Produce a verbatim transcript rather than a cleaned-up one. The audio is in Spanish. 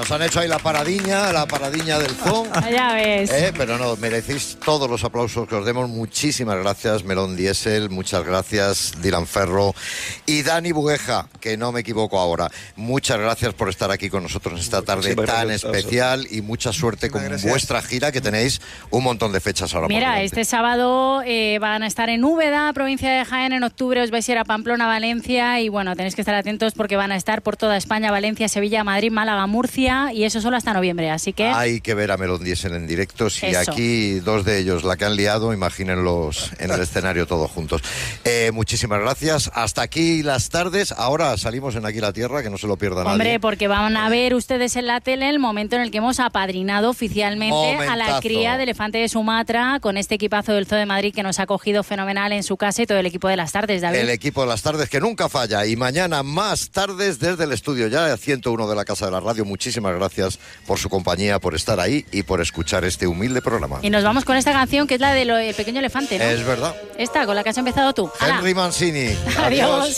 nos han hecho ahí la paradiña, la paradiña del Zoom. Ya ves. Eh, pero no, merecéis todos los aplausos que os demos. Muchísimas gracias, Melón Diesel, muchas gracias, Dylan Ferro y Dani Bugueja, que no me equivoco ahora. Muchas gracias por estar aquí con nosotros esta tarde tan especial y mucha suerte con gracias. vuestra gira, que tenéis un montón de fechas ahora. Mira, por delante. este sábado eh, van a estar en Úbeda, provincia de Jaén, en octubre os vais a ir a Pamplona, Valencia, y bueno, tenéis que estar atentos porque van a estar por toda España, Valencia, Sevilla, Madrid, Málaga, Murcia, y eso solo hasta noviembre, así que... Hay que ver a Melón Diesel en directo. Si Eso. aquí dos de ellos la que han liado, imagínenlos en el escenario todos juntos. Eh, muchísimas gracias. Hasta aquí las tardes. Ahora salimos en Aquí la Tierra, que no se lo pierda nadie. Hombre, porque van a ver ustedes en la tele el momento en el que hemos apadrinado oficialmente Momentazo. a la cría de elefante de Sumatra con este equipazo del Zoo de Madrid que nos ha acogido fenomenal en su casa y todo el equipo de las tardes, David. El equipo de las tardes que nunca falla. Y mañana más tardes desde el estudio ya ciento uno de la Casa de la Radio. Muchísimas gracias por su compañía, por estar ahí y por escuchar este humilde programa. Y nos vamos con esta canción que es la del pequeño elefante, ¿no? Es verdad. Esta, con la que has empezado tú. ¡Hala! Henry Mancini. Adiós.